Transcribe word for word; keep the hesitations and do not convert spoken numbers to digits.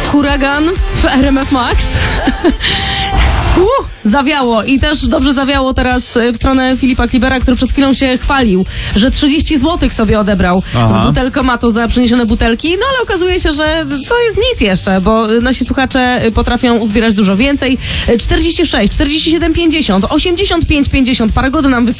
Huragan w R M F Max. Uh, zawiało i też dobrze zawiało teraz w stronę Filipa Klibera, który przed chwilą się chwalił, że trzydzieści złotych sobie odebrał Aha. z butelkomatu za przyniesione butelki, no ale okazuje się, że to jest nic jeszcze, bo nasi słuchacze potrafią uzbierać dużo więcej. czterdzieści sześć, czterdzieści siedem, pięćdziesiąt, osiemdziesiąt pięć, pięćdziesiąt, parę godzin nam wystarczy.